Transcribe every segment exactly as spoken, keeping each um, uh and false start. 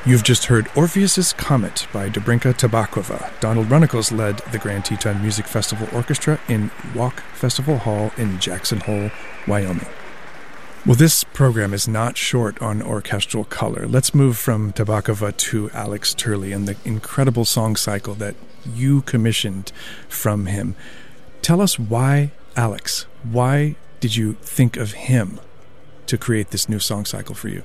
You've just heard Orpheus's Comet by Dobrinka Tabakova. Donald Runnicles led the Grand Teton Music Festival Orchestra in Walk Festival Hall in Jackson Hole, Wyoming. Well, this program is not short on orchestral color. Let's move from Tabakova to Alex Turley and the incredible song cycle that you commissioned from him. Tell us why Alex. Why did you think of him to create this new song cycle for you?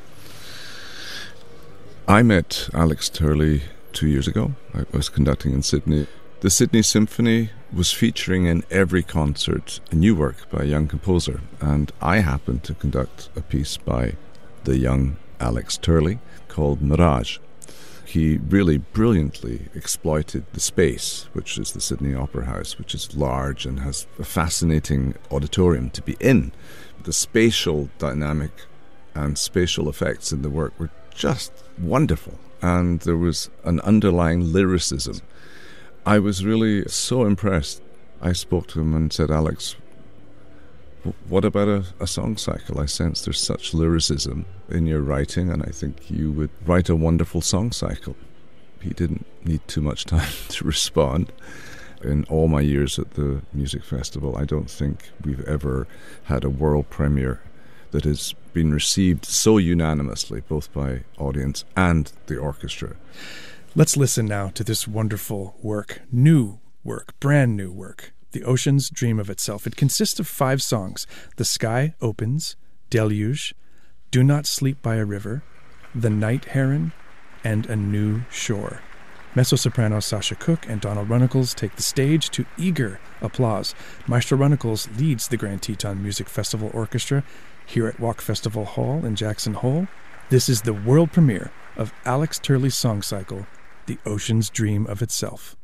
I met Alex Turley two years ago. I was conducting in Sydney. The Sydney Symphony was featuring in every concert a new work by a young composer, and I happened to conduct a piece by the young Alex Turley called Mirage. He really brilliantly exploited the space, which is the Sydney Opera House, which is large and has a fascinating auditorium to be in. The spatial dynamic and spatial effects in the work were just wonderful, and there was an underlying lyricism. I was really so impressed. I spoke to him and said, Alex, what about a, a song cycle? I sense there's such lyricism in your writing, and I think you would write a wonderful song cycle. He didn't need too much time to respond. In all my years at the music festival, I don't think we've ever had a world premiere that has been received so unanimously, both by audience and the orchestra. Let's listen now to this wonderful work, new work, brand new work, The Ocean's Dream of Itself. It consists of five songs: The Sky Opens, Deluge, Do Not Sleep by a River, The Night Heron, and A New Shore. Mezzo-soprano Sasha Cook and Donald Runnicles take the stage to eager applause. Maestro Runnicles leads the Grand Teton Music Festival Orchestra here at Walk Festival Hall in Jackson Hole. This is the world premiere of Alex Turley's song cycle, The Ocean's Dream of Itself.